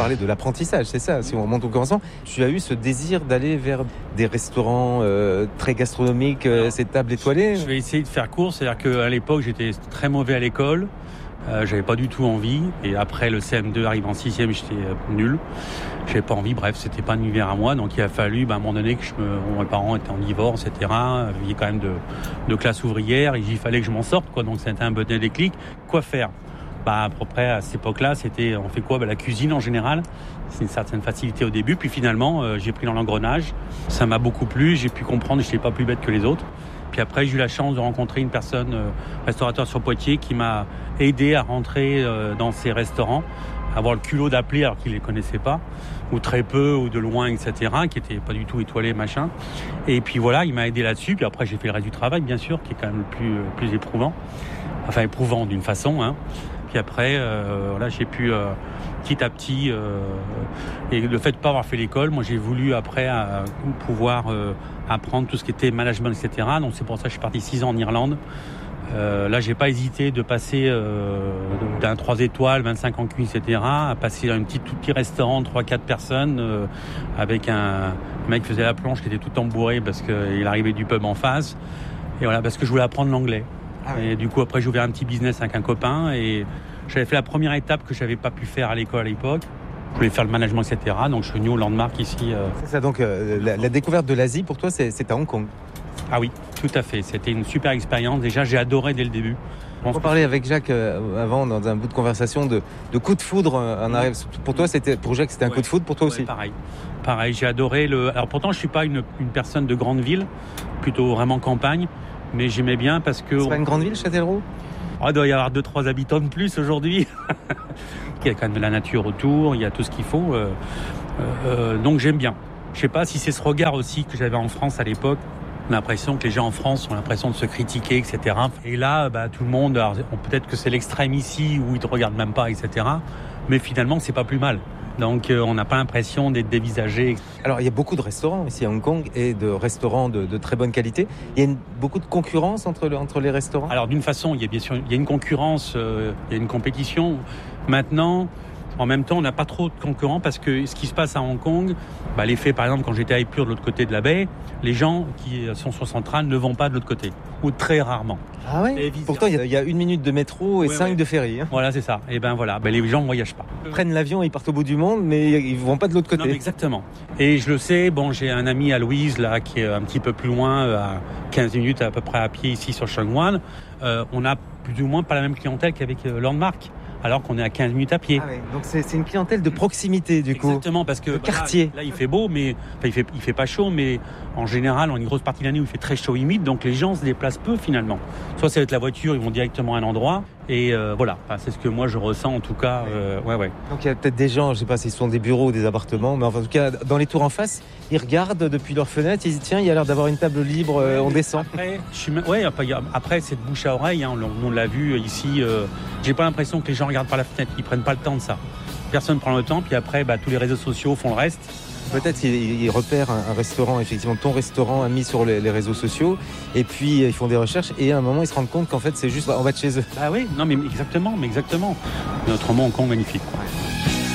parlais de l'apprentissage, c'est ça. Si on remonte au commencement, tu as eu ce désir d'aller vers des restaurants très gastronomiques, ces tables étoilées. Je vais essayer de faire court, c'est-à-dire qu'à l'époque, j'étais très mauvais à l'école. J'avais pas du tout envie. Et après le CM2 arrive en 6e, j'étais nul. J'avais pas envie. Bref, c'était pas un univers à moi. Donc il a fallu, à un moment donné, mes parents étaient en divorce, etc. Vivaient quand même de classe ouvrière. Et il fallait que je m'en sorte, quoi. Donc c'était un bon déclic. Quoi faire? À peu près à cette époque-là, on fait quoi? La cuisine en général. C'est une certaine facilité au début. Puis finalement, j'ai pris dans l'engrenage. Ça m'a beaucoup plu. J'ai pu comprendre que je n'étais pas plus bête que les autres. Puis après, j'ai eu la chance de rencontrer une personne, restaurateur sur Poitiers, qui m'a aidé à rentrer dans ces restaurants, avoir le culot d'appeler alors qu'il ne les connaissait pas, ou très peu, ou de loin, etc., qui n'étaient pas du tout étoilés, machin. Et puis voilà, il m'a aidé là-dessus. Puis après, j'ai fait le reste du travail, bien sûr, qui est quand même le plus éprouvant. Enfin, éprouvant d'une façon, hein. Puis après, j'ai pu petit à petit, et le fait de ne pas avoir fait l'école, moi j'ai voulu après pouvoir apprendre tout ce qui était management, etc. Donc c'est pour ça que je suis parti 6 ans en Irlande. Là, j'ai pas hésité de passer d'un 3 étoiles, 25 en cuisine, etc., à passer dans tout petit restaurant de 3-4 personnes avec un mec qui faisait la planche qui était tout embourré parce qu'il arrivait du pub en face. Et voilà, parce que je voulais apprendre l'anglais. Et du coup, après, j'ai ouvert un petit business avec un copain et j'avais fait la première étape que j'avais pas pu faire à l'école à l'époque. Je voulais faire le management, etc. Donc, je suis venu au Landmark ici. C'est ça, donc la découverte de l'Asie, pour toi, c'est à Hong Kong. Ah oui, tout à fait. C'était une super expérience. Déjà, j'ai adoré dès le début. On parlait avec Jacques avant, dans un bout de conversation, de coup de foudre en arrière. Pour toi, pour Jacques, c'était un coup de foudre, pour toi aussi? Pareil, j'ai adoré Alors pourtant, je suis pas une personne de grande ville, plutôt vraiment campagne. Mais j'aimais bien parce que... C'est pas une grande ville, Châtellerault? Il doit y avoir 2-3 habitants de plus aujourd'hui. Il y a quand même de la nature autour, il y a tout ce qu'il faut. Donc j'aime bien. Je sais pas si c'est ce regard aussi que j'avais en France à l'époque. On a l'impression que les gens en France ont l'impression de se critiquer, etc. Et là, tout le monde... Alors, peut-être que c'est l'extrême ici où ils te regardent même pas, etc. Mais finalement, c'est pas plus mal. Donc on n'a pas l'impression d'être dévisagé. Alors il y a beaucoup de restaurants ici à Hong Kong et de restaurants de très bonne qualité. Il y a beaucoup de concurrence entre les restaurants? Alors d'une façon, il y a une concurrence, il y a une compétition. Maintenant, en même temps, on n'a pas trop de concurrents parce que ce qui se passe à Hong Kong, l'effet par exemple quand j'étais à Epure de l'autre côté de la baie, les gens qui sont sur Centrale ne vont pas de l'autre côté, ou très rarement. Ah ouais. Pourtant, il y a 1 minute de métro et 5 de ferry. Hein. Voilà, c'est ça. Et les gens ne voyagent pas. Ils prennent l'avion, ils partent au bout du monde, mais ils ne vont pas de l'autre côté. Non, exactement. Et je le sais, j'ai un ami à Louise, là, qui est un petit peu plus loin, à 15 minutes à peu près à pied ici sur Sheung Wan. On a plus ou moins pas la même clientèle qu'avec Landmark, alors qu'on est à 15 minutes à pied. Ah ouais, donc c'est une clientèle de proximité du coup. Exactement, parce que quartier. Là il fait beau, mais il fait pas chaud, mais en général, on a une grosse partie de l'année où il fait très chaud humide, donc les gens se déplacent peu finalement. Soit c'est avec la voiture, ils vont directement à un endroit, et voilà, c'est ce que moi je ressens en tout cas. Ouais. Donc il y a peut-être des gens, je sais pas s'ils sont des bureaux ou des appartements, mais en tout cas dans les tours en face, ils regardent depuis leur fenêtre, ils disent tiens, il y a l'air d'avoir une table libre, on descend. Après c'est de bouche à oreille, hein, on l'a vu ici. J'ai pas l'impression que les gens regardent par la fenêtre, ils prennent pas le temps de ça. Personne prend le temps, puis après tous les réseaux sociaux font le reste. Peut-être qu'ils repèrent un restaurant, effectivement ton restaurant a mis sur les réseaux sociaux, et puis ils font des recherches, et à un moment ils se rendent compte qu'en fait c'est juste en bas de chez eux. Oui, non mais exactement. Autrement, Hong Kong magnifique, quoi.